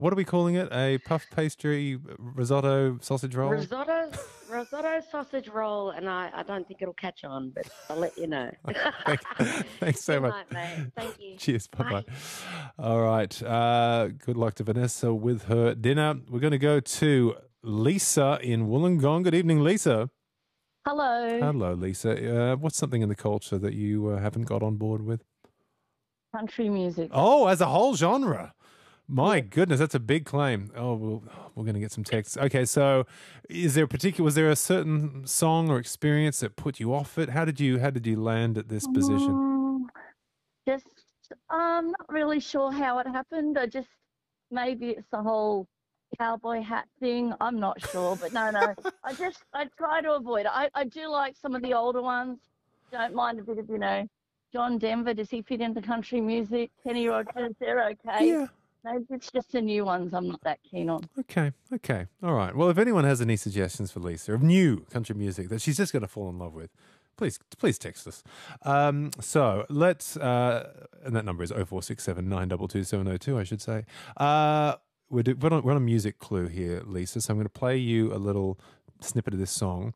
What are we calling it? A puff pastry risotto sausage roll? Risotto sausage roll, and I don't think it'll catch on, but I'll let you know. Thank, thanks so Good much. night, mate. Thank you. Cheers. Bye bye. Bye. All right. Good luck to Vanessa with her dinner. We're going to go to Lisa in Wollongong. Good evening, Lisa. Hello, Hello, Lisa. What's something in the culture that you haven't got on board with? country music. Oh, as a whole genre. My goodness, that's a big claim. Oh, we're going to get some texts. Okay, so was there a certain song or experience that put you off it? How did you land at this position? Just, I'm not really sure how it happened. Maybe it's the whole cowboy hat thing. I'm not sure, but no. I try to avoid it. I do like some of the older ones. Don't mind a bit of, John Denver. Does he fit into country music? Kenny Rogers, they're okay. Yeah. Maybe it's just the new ones I'm not that keen on. Okay. All right. Well, if anyone has any suggestions for Lisa of new country music that she's just going to fall in love with, please text us. So let's, and that number is 0467 922 702, I should say. We're on a music clue here, Lisa, so I'm going to play you a little snippet of this song.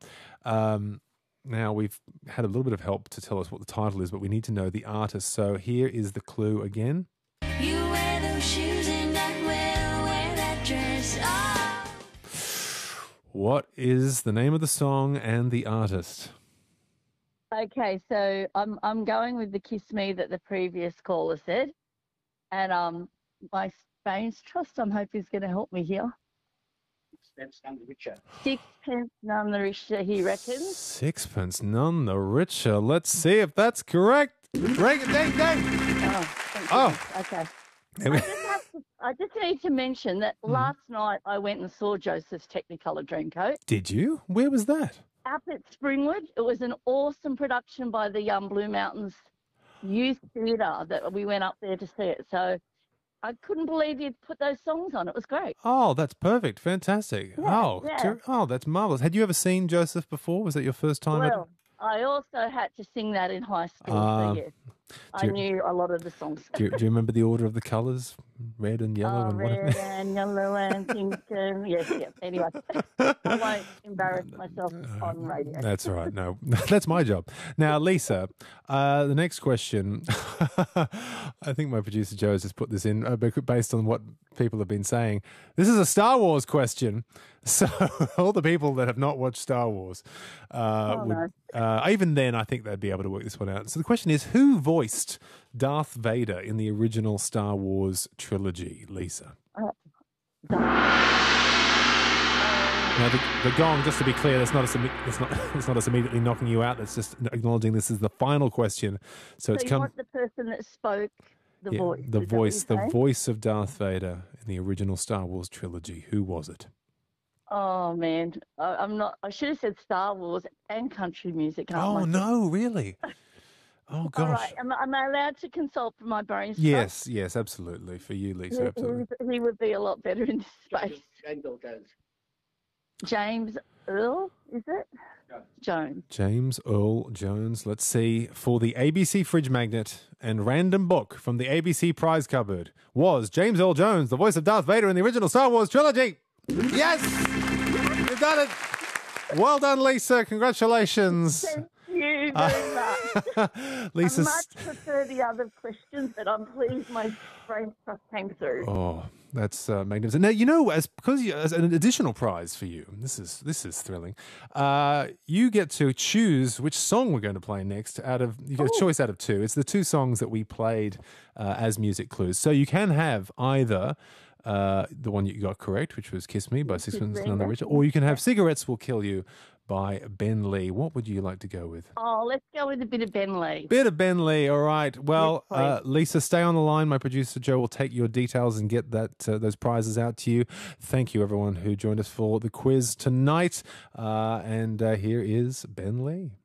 Now, we've had a little bit of help to tell us what the title is, but we need to know the artist. So here is the clue again. You wear those shoes and I will wear that dress. Oh. What is the name of the song and the artist? Okay, so I'm going with the Kiss Me that the previous caller said, and my Spain's Trust, I'm hoping is going to help me here. Sixpence none the richer. Sixpence none the richer, he reckons. Sixpence none the richer. Let's see if that's correct. Reagan, dang. Oh, okay. I just need to mention that last night I went and saw Joseph's Technicolor Dreamcoat Did you? Where was that? up at Springwood. It was an awesome production by the Blue Mountains Youth Theatre that we went up there to see it. So I couldn't believe you'd put those songs on. It was great. Oh, that's perfect. Fantastic. Yeah. Oh, that's marvelous. Had you ever seen Joseph before? Was that your first time? Well, I also had to sing that in high school, so yes. I knew a lot of the songs. Do you remember the order of the colours? Red and yellow and red whatever? and yellow and pink and yes. Anyway, I won't embarrass myself on radio. That's all right. No, that's my job. Now, Lisa, the next question, I think my producer Joe's just put this in based on what people have been saying. This is a Star Wars question. So all the people that have not watched Star Wars, even then, I think they'd be able to work this one out. So the question is, who voiced Darth Vader in the original Star Wars trilogy, Lisa? Now, the gong, just to be clear, it's not us immediately knocking you out. That's just acknowledging this is the final question. So it's you want the person that spoke the voice? The voice of Darth Vader in the original Star Wars trilogy. Who was it? Oh man, I'm not. I should have said Star Wars and country music. Oh no, really? Oh gosh. All right, am I allowed to consult for my brain? Yes, absolutely. For you, Lisa, absolutely. He would be a lot better in this space. James Earl Jones. James Earl, is it? Jones. James Earl Jones. Let's see. For the ABC fridge magnet and random book from the ABC prize cupboard, was James Earl Jones the voice of Darth Vader in the original Star Wars trilogy? Yes! You've done it! Well done, Lisa. Congratulations. Thank you very much. Lisa, I much prefer the other questions, but I'm pleased my brain trust came through. Oh, that's magnificent. Now, as an additional prize for you, this is thrilling. You get to choose which song we're going to play next. You get a choice out of two. It's the two songs that we played as music clues. So you can have either the one you got correct, which was "Kiss Me" by Sixpence None the Richer, or you can have "Cigarettes Will Kill You" by Ben Lee. What would you like to go with? Oh, let's go with a bit of Ben Lee. Bit of Ben Lee. All right. Well, Yes, Lisa, stay on the line. My producer Joe will take your details and get those prizes out to you. Thank you, everyone who joined us for the quiz tonight. And here is Ben Lee.